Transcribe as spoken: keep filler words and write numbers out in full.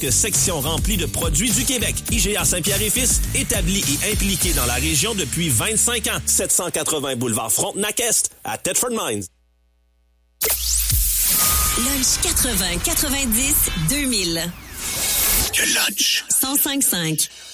presque section remplie de produits du Québec. I G A Saint-Pierre et Fils, établi et impliqué dans la région depuis vingt-cinq ans. sept cent quatre-vingts boulevard Frontenac-Est à Thetford Mines. Lunch quatre-vingts quatre-vingt-dix deux mille. Quel lunch? cent cinq virgule cinq.